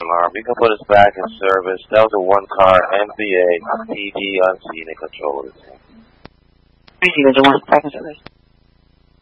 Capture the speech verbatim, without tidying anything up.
alarm. You can put us back in service. Delta one car, N B A, P D unseen and control. Delta one, back in service.